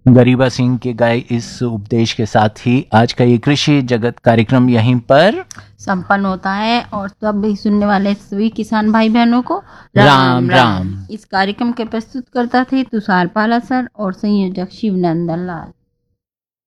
गरीबा सिंह के गाए इस उपदेश के साथ ही आज का ये कृषि जगत कार्यक्रम यहीं पर संपन्न होता है। और तब भी सुनने वाले सभी किसान भाई बहनों को राम राम। इस कार्यक्रम के प्रस्तुत करता थे तुषार पाला सर और संयोजक शिवनंदन लाल।